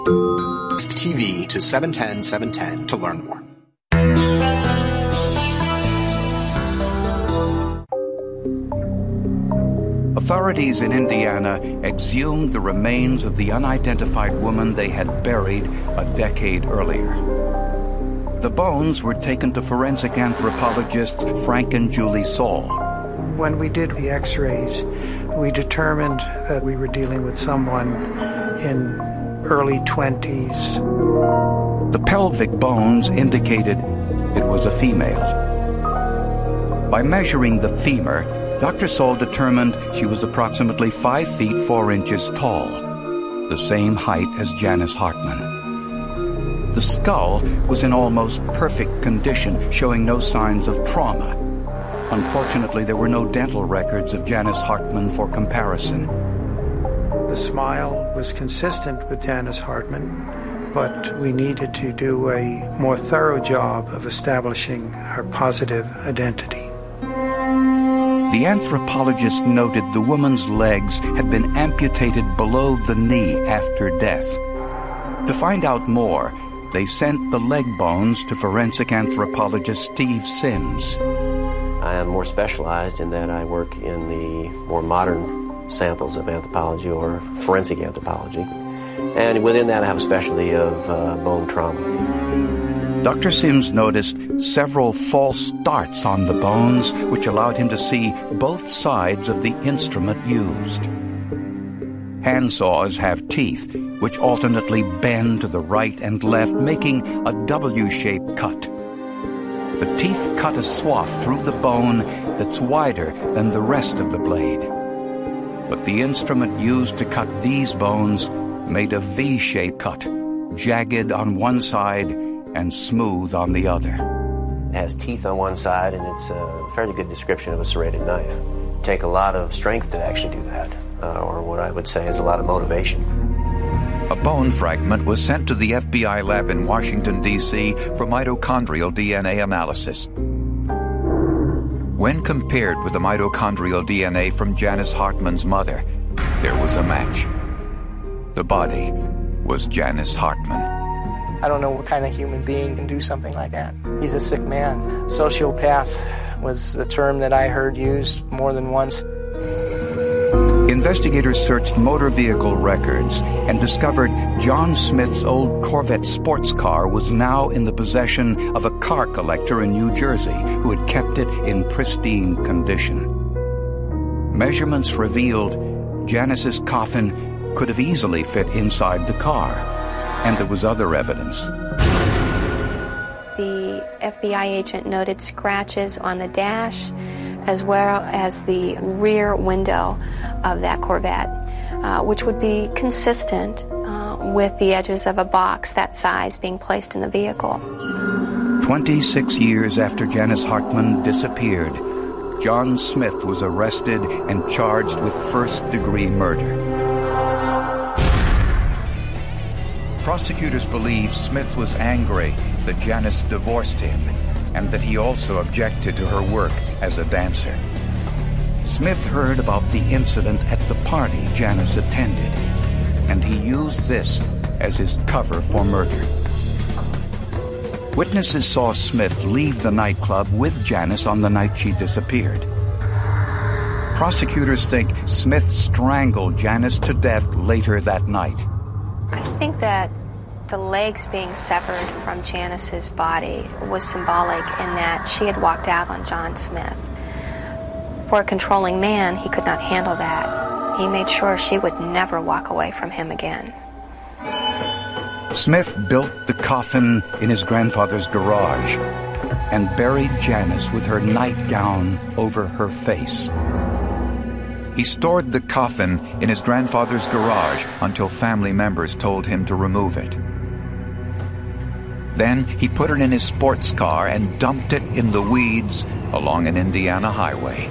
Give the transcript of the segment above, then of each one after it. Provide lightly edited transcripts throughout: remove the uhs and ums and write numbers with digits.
TV to 710-710 to learn more. Authorities in Indiana exhumed the remains of the unidentified woman they had buried a decade earlier. The bones were taken to forensic anthropologists Frank and Julie Saul. When we did the x-rays, we determined that we were dealing with someone in early 20s. The pelvic bones indicated it was a female. By measuring the femur, Dr. Saul determined she was approximately 5 feet 4 inches tall, the same height as Janice Hartman. The skull was in almost perfect condition, showing no signs of trauma. Unfortunately, there were no dental records of Janice Hartman for comparison. The smile was consistent with Janice Hartman, but we needed to do a more thorough job of establishing her positive identity. The anthropologist noted the woman's legs had been amputated below the knee after death. To find out more, they sent the leg bones to forensic anthropologist Steve Sims. I am more specialized in that I work in the more modern samples of anthropology or forensic anthropology. And within that, I have a specialty of bone trauma. Dr. Sims noticed several false starts on the bones, which allowed him to see both sides of the instrument used. Handsaws have teeth, which alternately bend to the right and left, making a W-shaped cut. The teeth cut a swath through the bone that's wider than the rest of the blade. But the instrument used to cut these bones made a V-shaped cut, jagged on one side and smooth on the other. It has teeth on one side, and it's a fairly good description of a serrated knife. It takes a lot of strength to actually do that, or what I would say is a lot of motivation. A bone fragment was sent to the FBI lab in Washington, D.C. for mitochondrial DNA analysis. When compared with the mitochondrial DNA from Janice Hartman's mother, there was a match. The body was Janice Hartman. I don't know what kind of human being can do something like that. He's a sick man. Sociopath was a term that I heard used more than once. Investigators searched motor vehicle records and discovered John Smith's old Corvette sports car was now in the possession of a car collector in New Jersey who had kept it in pristine condition. Measurements revealed Janice's coffin could have easily fit inside the car, and there was other evidence. The FBI agent noted scratches on the dash as well as the rear window of that Corvette, which would be consistent with the edges of a box that size being placed in the vehicle. 26 years after Janice Hartman disappeared, John Smith was arrested and charged with first-degree murder. Prosecutors believe Smith was angry that Janice divorced him and that he also objected to her work as a dancer. Smith heard about the incident at the party Janice attended, and he used this as his cover for murder. Witnesses saw Smith leave the nightclub with Janice on the night she disappeared. Prosecutors think Smith strangled Janice to death later that night. I think that the legs being severed from Janice's body was symbolic in that she had walked out on John Smith. For a controlling man, he could not handle that. He made sure she would never walk away from him again. Smith built the coffin in his grandfather's garage and buried Janice with her nightgown over her face. He stored the coffin in his grandfather's garage until family members told him to remove it. Then he put it in his sports car and dumped it in the weeds along an Indiana highway.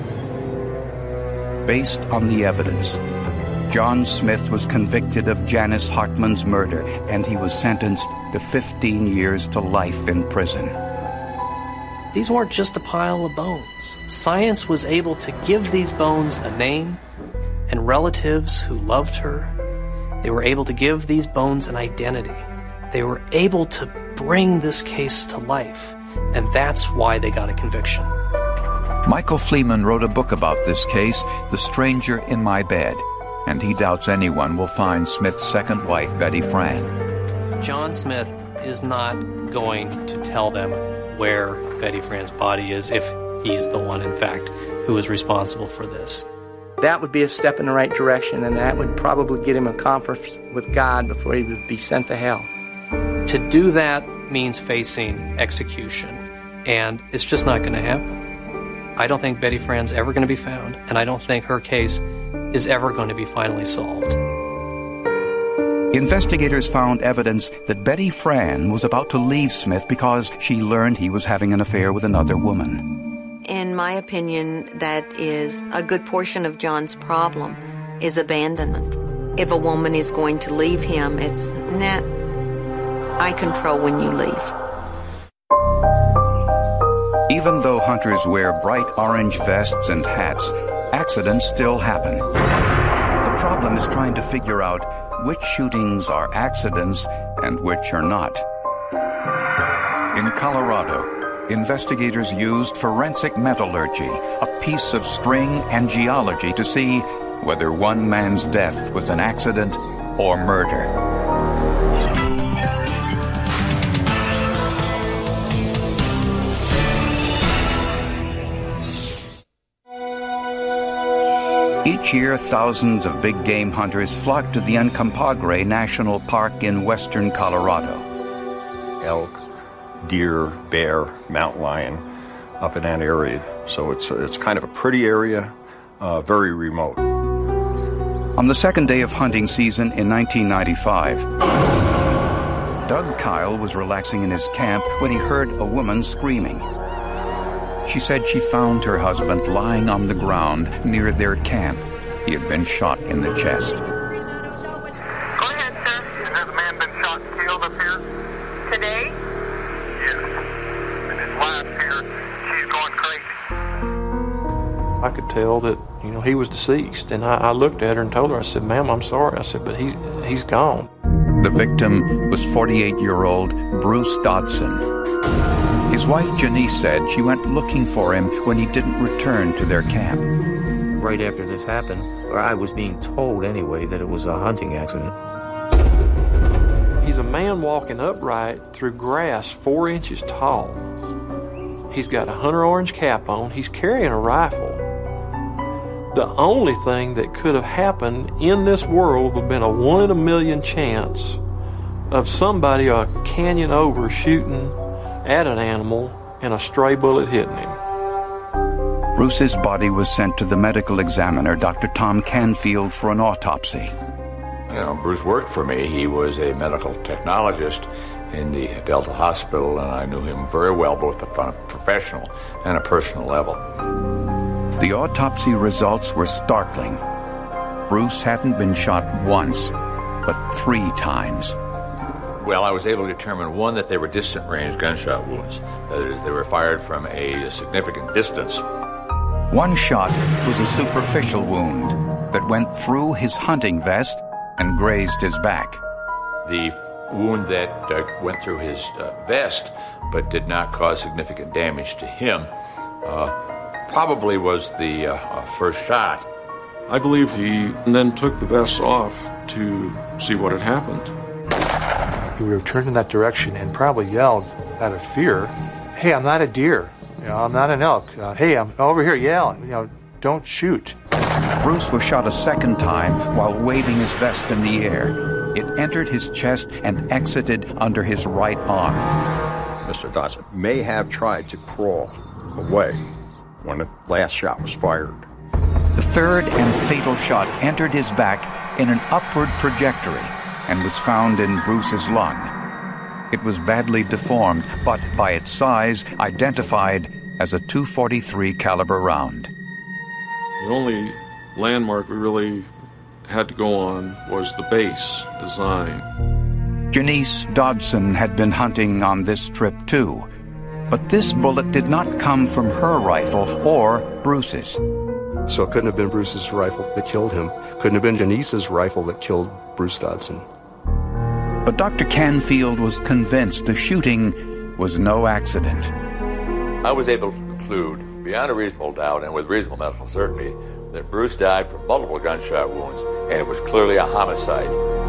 Based on the evidence, John Smith was convicted of Janice Hartman's murder, and he was sentenced to 15 years to life in prison. These weren't just a pile of bones. Science was able to give these bones a name and relatives who loved her They were able to give these bones an identity. They were able to bring this case to life, and that's why they got a conviction. Michael Fleeman wrote a book about this case, The Stranger in My Bed, and he doubts anyone will find Smith's second wife, Betty Frand. John Smith is not going to tell them where Betty Frand's body is if he's the one, in fact, who is responsible for this. That would be a step in the right direction, and that would probably get him a conference with God before he would be sent to hell. To do that means facing execution, and it's just not going to happen. I don't think Betty Frand's ever going to be found, and I don't think her case is ever going to be finally solved. Investigators found evidence that Betty Frand was about to leave Smith because she learned he was having an affair with another woman. In my opinion, that is a good portion of John's problem, is abandonment. If a woman is going to leave him, it's, nah, I control when you leave. Even though hunters wear bright orange vests and hats, accidents still happen. The problem is trying to figure out which shootings are accidents and which are not. In Colorado, investigators used forensic metallurgy, a piece of string and geology, to see whether one man's death was an accident or murder. Each year, thousands of big game hunters flock to the Uncompahgre National Park in western Colorado. Elk, deer, bear, mountain lion, up in that area. So it's kind of a pretty area, very remote. On the second day of hunting season in 1995, Doug Kyle was relaxing in his camp when he heard a woman screaming. She said she found her husband lying on the ground near their camp. He had been shot in the chest. Go ahead, sir. Has a man been shot and killed up here? Today? Yes. And his wife here, she's going crazy. I could tell that, he was deceased. And I looked at her and told her, I said, ma'am, I'm sorry. I said, but he's gone. The victim was 48-year-old Bruce Dodson. His wife, Janice, said she went looking for him when he didn't return to their camp. Right after this happened, or I was being told anyway, that it was a hunting accident. He's a man walking upright through grass 4 inches tall. He's got a hunter orange cap on. He's carrying a rifle. The only thing that could have happened in this world would have been a 1 in a million chance of somebody a canyon over shooting at an animal and a stray bullet hitting him. Bruce's body was sent to the medical examiner, Dr. Tom Canfield, for an autopsy. Bruce worked for me. He was a medical technologist in the Delta Hospital, and I knew him very well, both on a professional and a personal level. The autopsy results were startling. Bruce hadn't been shot once, but 3 times. Well, I was able to determine, one, that they were distant-range gunshot wounds. That is, they were fired from a significant distance. One shot was a superficial wound that went through his hunting vest and grazed his back. The wound that went through his vest but did not cause significant damage to him probably was the first shot. I believe he then took the vest off to see what had happened. He would have turned in that direction and probably yelled out of fear, "Hey, I'm not a deer. I'm not an elk. Hey, I'm over here. Yeah, don't shoot." Bruce was shot a second time while waving his vest in the air. It entered his chest and exited under his right arm. Mr. Dodson may have tried to crawl away when the last shot was fired. The third and fatal shot entered his back in an upward trajectory and was found in Bruce's lung. It was badly deformed, but by its size, identified as a .243 caliber round. The only landmark we really had to go on was the base design. Janice Dodson had been hunting on this trip too, but this bullet did not come from her rifle or Bruce's. So it couldn't have been Bruce's rifle that killed him. Couldn't have been Denise's rifle that killed Bruce Dodson. But Dr. Canfield was convinced the shooting was no accident. I was able to conclude, beyond a reasonable doubt and with reasonable medical certainty, that Bruce died from multiple gunshot wounds, and it was clearly a homicide.